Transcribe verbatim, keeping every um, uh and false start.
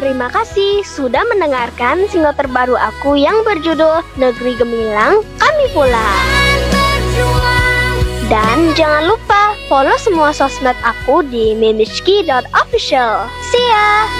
Terima kasih sudah mendengarkan single terbaru aku yang berjudul Negeri Gemilang, Kami Pulang. Dan jangan lupa follow semua sosmed aku di mimiski dot official. See ya!